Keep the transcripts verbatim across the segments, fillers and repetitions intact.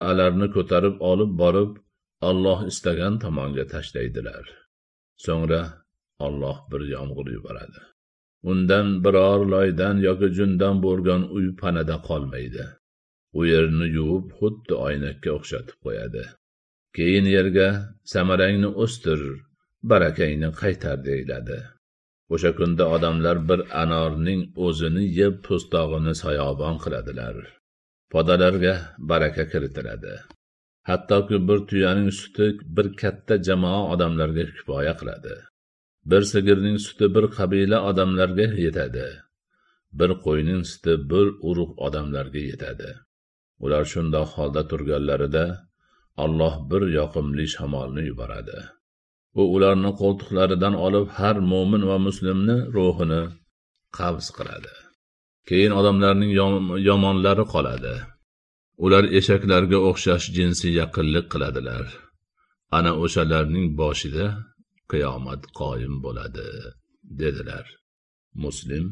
jamoalarni ko'tarib olib borib, Alloh istagan tomonga tashlaydilar. So'ngra Alloh bir yomg'ir yuboradi. Undan biror loydan yoki jundan bo'lgan uy panada qolmaydi. U yerni yuvib, xuddi oynakka o'xshatib qo'yadi. Keyin yerga samarangni o'stir, barakangni qaytar deyiladi. O'sha kunda odamlar bir anorning o'zini yeb po'stog'ini soyobon qiladilar. Podalarga baraka kiritiladi. Hattoki bir tuyaning suti bir katta jamoa odamlarga kifoya qiladi. Bir sigirning suti bir qabila odamlarga yetadi. Bir qo'yning suti bir urug' odamlarga yetadi. Ular shundoq holda turganlarida Alloh bir yoqimli shamolni yuboradi. U ularni qo'ltiqlaridan olib har mo'min va muslimni ruhini qabz qiladi. Keyin odamlarning yomonlari qoladi. Ular eshaklarga o'xshash jinsiy yaqinlik qiladilar. Ana o'shalarning boshida qiyomat qoyim bo'ladi, dedilar. Muslim,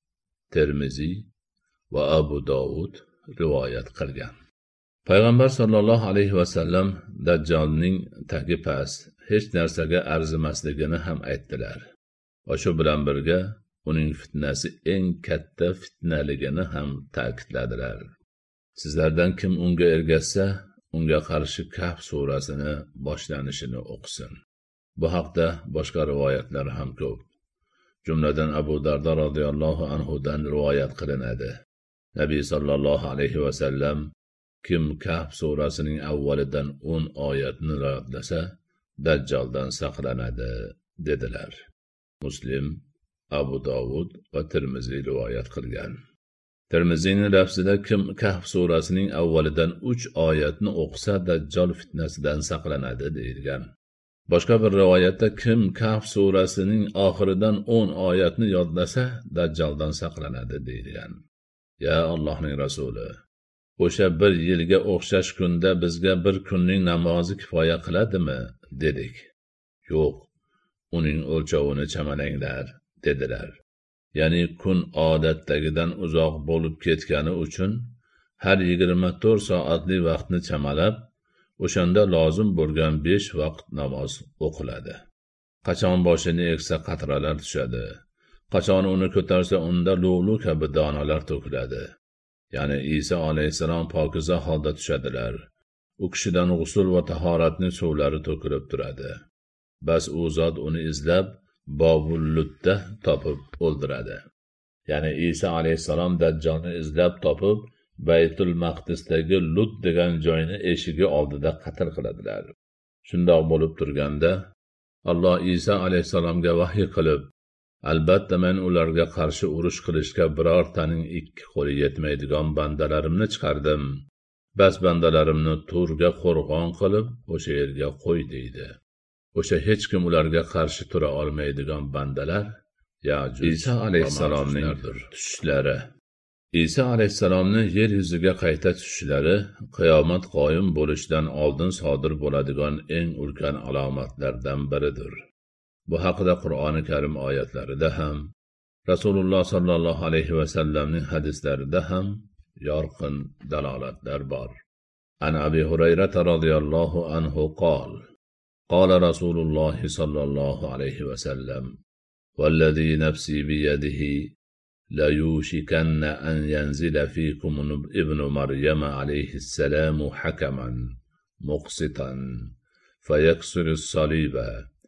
Termiziy va Abu Dovud rivoyat qilgan. Payg'ambar sollallohu alayhi va sallam Dajjolning tagi past, hech narsaga arzimasligini ham aytdilar. Va shu bilan birga uning fitnasi eng katta fitnaligini ham ta'kidladilar. Sizlardan kim unga ergashsa, unga qarshi Kahf surasini boshlanishini o'qisin. Bu haqda boshqa rivoyatlar ham ko'p. Jumladan Abu Dardo radhiyallohu anhu dan rivoyat qilinadi. Nabiy sallallohu alayhi va sallam kim Kahf surasining avvalidan o'n oyatni yodlasa, Dajjoldan saqlanadi dedilar. Muslim, Abu Dovud va Termiziy rivoyat qilgan. Termiziyning lafzida kim Kahf surasining avvalidan uch oyatni o'qisa, Dajjol fitnasidan saqlanadi deyilgan. Boshqa bir rivoyatda kim Kahf surasining oxiridan o'n oyatni yodlasa, Dajjoldan saqlanadi deyilgan. Ya Allohning rasuli, o'sha bir yilga o'xshash kunda bizga bir kunning namozi kifoya qiladimi, dedik. Yo'q, uning o'lchovini chamalanglar, dedilar. Ya'ni kun odatdagidan uzoq bo'lib ketgani uchun har yigirma to'rt soatli vaqtni chamalab, o'shanda lozim bo'lgan besh vaqt namoz o'qiladi. Qachon boshini egsa qatralar tushadi, qachon uni ko'tarsa unda lo'lu kabi donalar to'kiladi. Ya'ni Isa alayhisalom pokiza holda tushadilar. U kishidan g'usul va tahoratning suvlari to'kilib turadi. Bas u zot uni izlab Bobullutda topib o'ldiradi. Ya'ni Isa alayhisalom Dajjolni izlab topib Baytul Maqdisdagi Lut degan joyni eshigi oldida qatl qiladilar. Shundoq bo'lib turganda Alloh Isa alayhisalomga vahiy qilib, albatta men ularga qarshi urush qilishga birortaning ikki qo'li yetmaydigan bandalarimni chiqardim. Bas bandalarimni Turga qo'rg'on qilib, o'sha yerga qo'y deydi. O'sha hech kim ularga qarshi tura olmaydigan bandalar Ya'juj Isa alayhisalomning tushishlari. Isa alayhisalomni yer yuziga qayta tushishlari qiyomat qoyim bo'lishidan oldin sodir bo'ladigan eng ulkan alomatlardan biridir. Bu haqida Qur'oni Karim oyatlarida ham, Rasululloh sallallohu alayhi va sallamning hadislarida ham yorqin dalolatlar bor. An Abi Hurayra radhiyallohu anhu qol: Qala Rasululloh sallallohu alayhi va sallam: "Vallazi nafsi bi yadihi la yushikanna an yanzila fikum ibn Maryam alayhi salam hakaman muqsitan fayaksuru as-saliba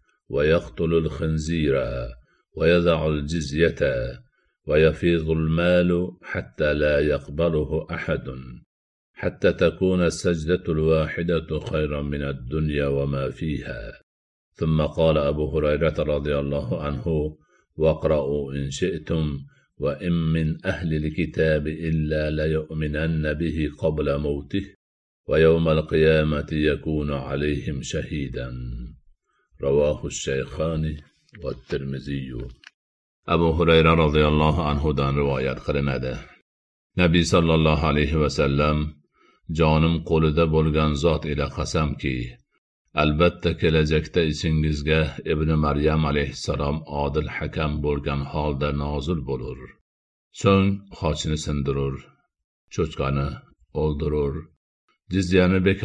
ويقتل الخنزير ويضع الجزية ويفيض المال حتى لا يقبله أحد حتى تكون السجدة الواحدة خيرا من الدنيا وما فيها." ثم قال أبو هريرة رضي الله عنه: "واقرأوا إن شئتم وإن من أهل الكتاب إلا ليؤمنن به قبل موته ويوم القيامة يكون عليهم شهيدا." Ravahu Shaykhani va Termiziy. Abu Hurayra radhiyallohu anhu dan rivoyat qilinadi. Nabiy sallallohu alayhi va sallam: "Jonim qo'lida bo'lgan zot ila qasamki, albatta kelajakda ichingizga Ibn Maryam alayhissalom odil hakam bo'lgan holda nozil bo'lur. So'ng xochni sindirur, cho'chqani o'ldirur, jizyani